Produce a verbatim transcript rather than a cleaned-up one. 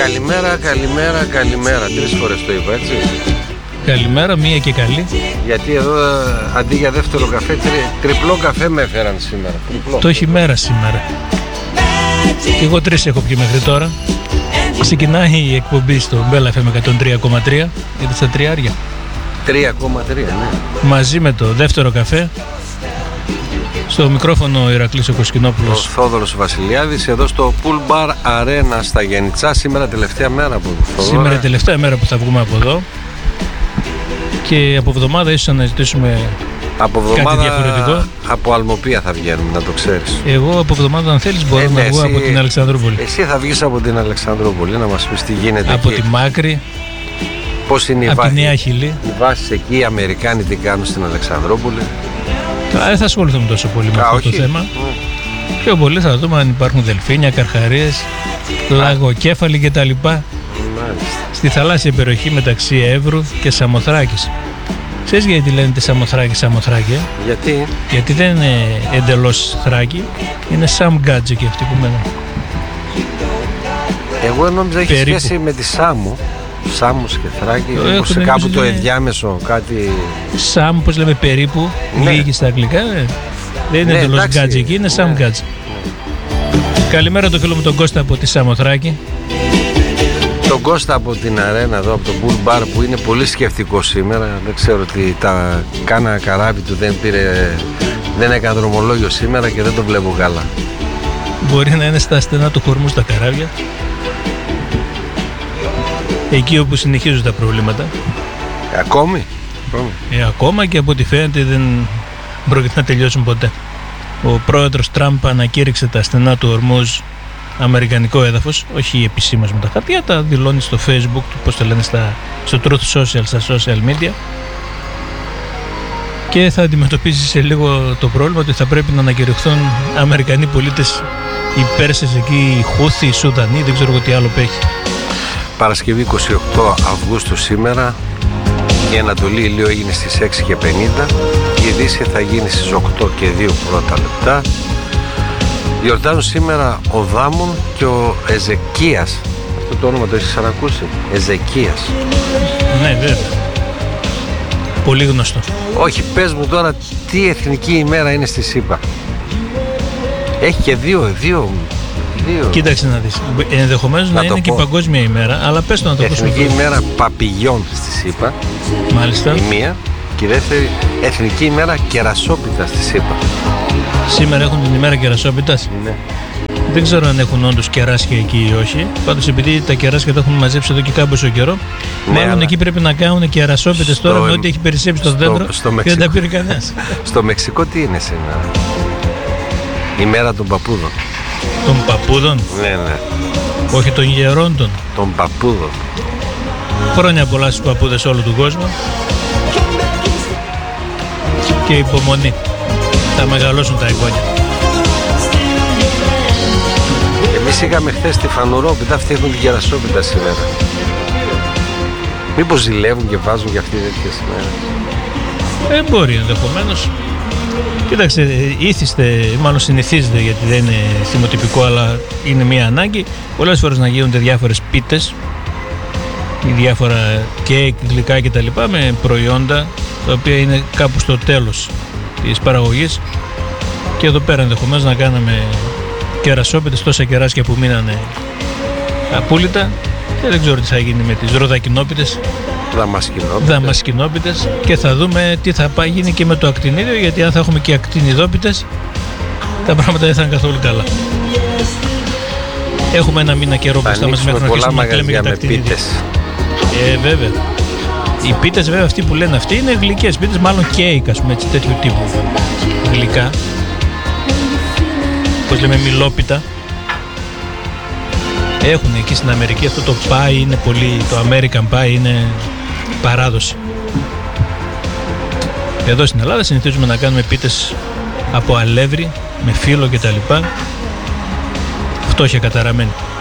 Καλημέρα, καλημέρα, καλημέρα. Τρεις φορές το είπα, έτσι. Καλημέρα, μία και καλή. Γιατί εδώ αντί για δεύτερο καφέ, τρι, τριπλό καφέ με έφεραν σήμερα. Τριπλό. Το έχει μέρα σήμερα. Και εγώ τρεις έχω πιει μέχρι τώρα. Ξεκινάει η εκπομπή στο Bella εφ εμ εκατόν τρία κόμμα τρία. Γιατί στα τριάρια. τρία κόμμα τρία, ναι. Μαζί με το δεύτερο καφέ. Στο μικρόφωνο ο Ηρακλής ο Κοσκινόπουλος. Ο Θόδωρος Βασιλιάδης εδώ στο Pool Bar Arena στα Γενιτσά. Σήμερα τελευταία μέρα από εδώ. Σήμερα τελευταία μέρα που θα βγούμε από εδώ. Και από εβδομάδα ίσως αναζητήσουμε από κάτι διαφορετικό. Από Αλμοπία θα βγαίνουμε, να το ξέρεις. Εγώ από εβδομάδα, αν θέλεις, μπορώ ε, να ναι, βγω εσύ, από την Αλεξανδρούπολη. Εσύ θα βγεις από την Αλεξανδρούπολη, να μας πεις τι γίνεται από εκεί. τη Μάκρη. Πώς είναι από η τη Νέα Χιλή. Οι βάσεις εκεί, οι Αμερικάνοι τι κάνουν στην Αλεξανδρούπολη. Δεν θα ασχοληθούμε τόσο πολύ με αυτό το θέμα. Mm. Πιο πολύ θα δούμε αν υπάρχουν δελφίνια, καρχαρίες, λαγοκέφαλοι κτλ. Στη θαλάσσια περιοχή μεταξύ Εύρου και Σαμοθράκης. Ξέρεις γιατί λένε τη Σαμοθράκη Σαμοθράκη? Γιατί? Γιατί δεν είναι εντελώς Θράκη, είναι Σαμγκάτζη και αυτοί που μένουν. Εγώ νόμιζα έχει περίπου σχέση με τη Σάμου. Σάμους και Θράκη, σε κάπου το ενδιάμεσο κάτι. Σάμ, πώς λέμε περίπου, ναι. Λίγη στα αγγλικά. Δεν είναι ναι, εντελώς Γκάτζη εκεί, είναι Σαμ Γκάτζη. Ναι. Καλημέρα το φίλο μου τον Κώστα από τη Σαμοθράκη. Τον Κώστα από την αρένα εδώ, από το Bull Bar που είναι πολύ σκεφτικό σήμερα. Δεν ξέρω τι, τα κάνα καράβι του δεν πήρε, δεν έκανε δρομολόγιο σήμερα και δεν το βλέπω καλά. Μπορεί να είναι στα στενά του κορμού στα καράβια. Εκεί όπου συνεχίζουν τα προβλήματα. Ε, ακόμη. Ακόμη. Ε, ακόμα και από ό,τι φαίνεται δεν πρόκειται να τελειώσουν ποτέ. Ο πρόεδρος Τραμπ ανακήρυξε τα στενά του Ορμούζ αμερικανικό έδαφος, όχι επισήμως με τα χαρτιά, τα δηλώνει στο Facebook του, πώς το λένε, στα, στο Truth Social, στα social media. Και θα αντιμετωπίσει σε λίγο το πρόβλημα ότι θα πρέπει να ανακηρυχθούν Αμερικανοί πολίτες, οι Πέρσες εκεί, οι Χούθοι, οι Σουδανοί, δεν ξέρω τι άλλο έχει. Παρασκευή εικοστή ογδόη Αυγούστου σήμερα. Η Ανατολή ηλίου έγινε στις έξι και πενήντα. Η Δύση θα γίνει στις οκτώ και δύο πρώτα λεπτά. Γιορτάζουν σήμερα ο Δάμων και ο Εζεκίας. Αυτό το όνομα το έχεις ξανακούσει? Εζεκίας. Ναι, βέβαια. Πολύ γνωστό. Όχι, πες μου τώρα τι εθνική ημέρα είναι στη ΣΥΠΑ. Έχει και δύο, δύο. Δύο. Κοίταξε να δεις. Ενδεχομένως να, να είναι και η παγκόσμια ημέρα, αλλά πες το να το ακούσουμε. Εθνική ημέρα παπηγιών στη ΣΥΠΑ. Μάλιστα. Η μία. Και η δεύτερη, εθνική ημέρα κερασόπιτας στη ΣΥΠΑ. Σήμερα έχουν την ημέρα κερασόπιτας. Ναι. Δεν ξέρω αν έχουν όντως κεράσια εκεί ή όχι. Πάντως επειδή τα κεράσια τα έχουν μαζέψει εδώ και κάμποσο καιρό, ναι, μάλλον αλλά... εκεί πρέπει να κάνουν κερασόπιτες στο... τώρα με ό,τι έχει περισσέψει στο, στο δέντρο στο και δεν τα πήρε κανένας. Στο Μεξικό τι είναι σήμερα? Η μέρα των παππούδων. Των παππούδων? Ναι, ναι. Όχι των γερόντων. Των παππούδων. Χρόνια πολλά στους παππούδες όλου του κόσμου. Και υπομονή. Θα μεγαλώσουν τα εγγόνια. Εμείς είχαμε χθες τη φανουρόπιτα, αυτοί έχουν την κερασόπιτα σήμερα. Μήπως ζηλεύουν και βάζουν για αυτή τέτοια σήμερα? Ε, μπορεί ενδεχομένως. Κοίταξε, ήθιστε, μάλλον συνηθίζεται, γιατί δεν είναι θυμοτυπικό, αλλά είναι μια ανάγκη πολλές φορές να γίνονται διάφορες πίτες ή διάφορα κέικ, γλυκά κτλ. Με προϊόντα τα οποία είναι κάπου στο τέλος της παραγωγής. Και εδώ πέρα ενδεχομένως να κάναμε κερασόπιτες, τόσα κεράσια που μείνανε απόλυτα. Και δεν ξέρω τι θα γίνει με τις ροδακινόπιτες, δαμασκηνόπιτες, και θα δούμε τι θα πάει, γίνει και με το ακτινίδιο, γιατί αν θα έχουμε και ακτινιδόπιτες τα πράγματα δεν θα είναι καθόλου καλά. Έχουμε ένα μήνα καιρό μπροστά μας μέχρι να αρχίσουμε να κλαίμε για τα ακτινίδια. Ε, βέβαια. Οι πίτες βέβαια αυτοί που λένε αυτοί είναι γλυκές πίτες, μάλλον κέικ, ας πούμε, έτσι, τέτοιου τύπου γλυκά. Πώς λέμε, μιλόπιτα. Έχουν εκεί στην Αμερική αυτό το pie, είναι πολύ, το American pie είναι παράδοση. Εδώ στην Ελλάδα συνηθίζουμε να κάνουμε πίτες από αλεύρι με φύλλο και τα λοιπά, φτώχεια καταραμένη.